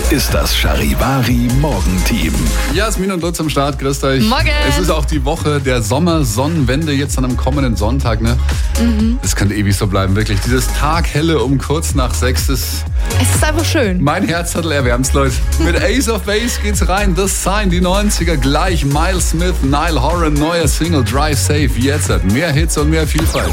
ist das Charivari Morgenteam. Jasmin und Lutz am Start, grüßt euch. Morgen. Es ist auch die Woche der Sommersonnenwende, jetzt dann am kommenden Sonntag, ne? Das könnte ewig so bleiben, wirklich. Dieses Taghelle um kurz nach 6 ist... Es ist einfach schön. Mein Herzhattel erwärmt's, Leute. Mit Ace of Base geht's rein. The Sign, die 90er gleich. Miles Smith, Niall Horan, neuer Single Drive Safe. Jetzt mehr Hits und mehr Vielfalt.